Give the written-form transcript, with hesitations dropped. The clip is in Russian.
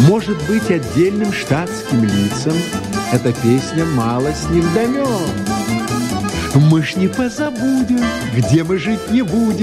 Может быть, отдельным штатским лицам эта песня мало с них дает. Мы ж не позабудем, где мы жить не будем.